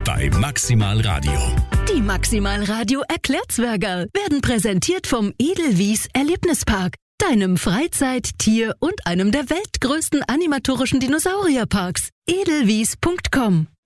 bei Maximal Radio. Die Maximal Radio Erklärzwerger werden präsentiert vom Edelwies Erlebnispark, deinem Freizeit-, Tier- und einem der weltgrößten animatorischen Dinosaurierparks. edelwies.com